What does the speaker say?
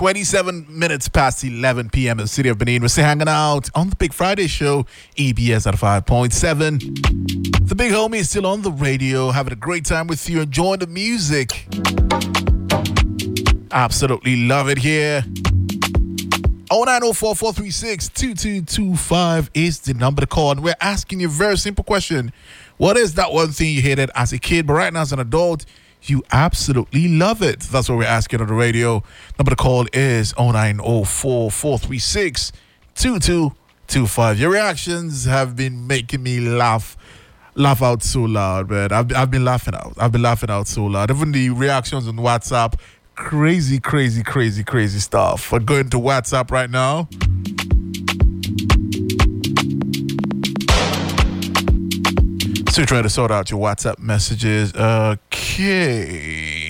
27 minutes past 11 p.m. in the city of Benin. We're still hanging out on the Big Friday show, EBS at 5.7. The big homie is still on the radio, having a great time with you, enjoying the music. Absolutely love it here. 0904-436-2225 is the number to call. And we're asking you a very simple question. What is that one thing you hated as a kid, but right now as an adult, you absolutely love it? That's what we're asking on the radio. Number to call is 0904-436-2225. Your reactions have been making me laugh out so loud, man. I've been laughing out. I've been laughing out so loud. Even the reactions on WhatsApp, crazy stuff. We're going to WhatsApp right now. So try to sort out your WhatsApp messages. Okay.